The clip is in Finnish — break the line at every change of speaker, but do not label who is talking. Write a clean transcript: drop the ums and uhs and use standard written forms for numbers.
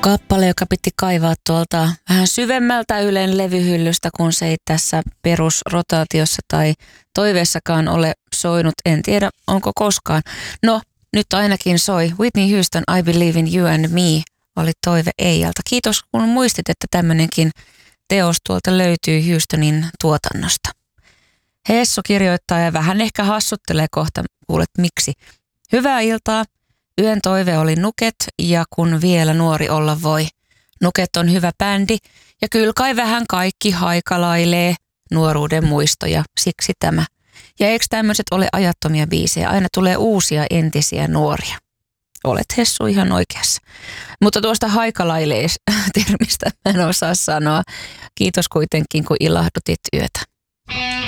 Kappale, joka piti kaivaa tuolta vähän syvemmältä Ylen levyhyllystä, kun se ei tässä perusrotaatiossa tai toiveessakaan ole soinut. En tiedä, onko koskaan. No, nyt ainakin soi. Whitney Houston, I Believe in You and Me oli toive Eijalta. Kiitos, kun muistit, että tämmöinenkin teos tuolta löytyy Houstonin tuotannosta. Hessu kirjoittaa ja vähän ehkä hassuttelee kohta, kuulet miksi. Hyvää iltaa. Yön toive oli Nuket ja kun vielä nuori olla voi. Nuket on hyvä bändi ja kyllä kai vähän kaikki haikalailee nuoruuden muistoja, siksi tämä. Ja eikö tämmöiset ole ajattomia biisejä? Aina tulee uusia entisiä nuoria. Olet Hessu ihan oikeassa. Mutta tuosta haikalailee-termistä mä en osaa sanoa. Kiitos kuitenkin kun ilahdutit yötä.